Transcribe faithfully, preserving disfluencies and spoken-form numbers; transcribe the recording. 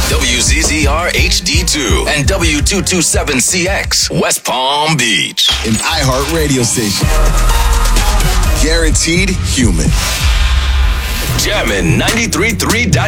W Z Z R H D two and W two twenty-seven C X, West Palm Beach. An iHeart radio station. Guaranteed human. Jammin' ninety-three point three